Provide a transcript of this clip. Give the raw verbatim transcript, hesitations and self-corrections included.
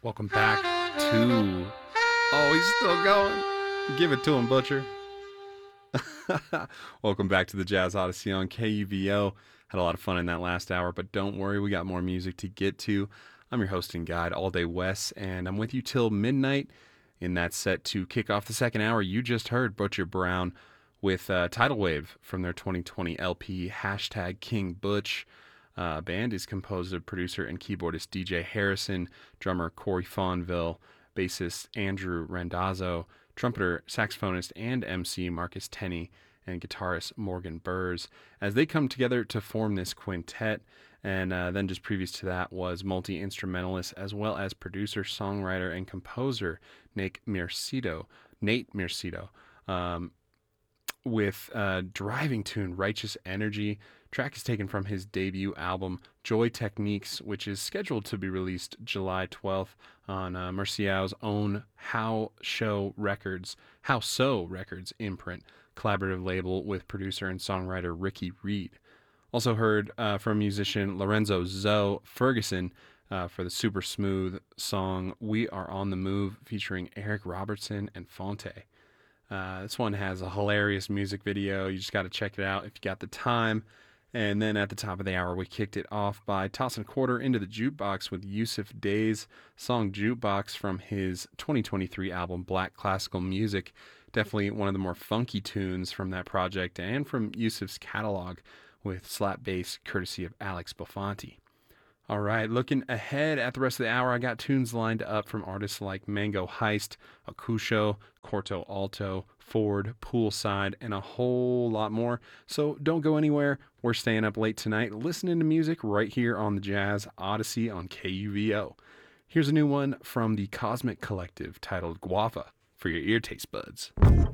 Welcome back to. Oh, he's still going. Give it to him, Butcher. Welcome back to the Jazz Odyssey on K U V O. Had a lot of fun in that last hour, but don't worry, we got more music to get to. I'm your hosting guide, All Day Wes, and I'm with you till midnight. In that set to kick off the second hour, you just heard Butcher Brown with uh, Tidal Wave from their twenty twenty L P, hashtag King Butch. Uh, band is composed of producer and keyboardist D J Harrison, drummer Corey Fonville, bassist Andrew Randazzo, trumpeter, saxophonist, and M C Marcus Tenney, and guitarist Morgan Burrs, as they come together to form this quintet. And uh, then just previous to that was multi-instrumentalist as well as producer, songwriter, and composer Nate Mircito, Nate Mircito, um, with uh, driving tune Righteous Energy. Track is taken from his debut album Joy Techniques, which is scheduled to be released July twelfth on uh, Merciao's own How Show Records, How So Records imprint, collaborative label with producer and songwriter Ricky Reed. Also heard uh, from musician Lorenzo Zoe Ferguson uh, for the super smooth song We Are on the Move, featuring Eric Robertson and Fonte. Uh, this one has a hilarious music video. You just got to check it out if you got the time. And then at the top of the hour, we kicked it off by tossing a quarter into the jukebox with Yusuf Day's song Jukebox from his twenty twenty-three album Black Classical Music. Definitely one of the more funky tunes from that project and from Yusuf's catalog, with slap bass courtesy of Alex Bofanti. All right, looking ahead at the rest of the hour, I got tunes lined up from artists like Mango Heist, Akusho, Corto Alto, Ford, Poolside, and a whole lot more. So don't go anywhere. We're staying up late tonight listening to music right here on the Jazz Odyssey on K U V O. Here's a new one from the Cosmic Collective titled Guava for your ear taste buds.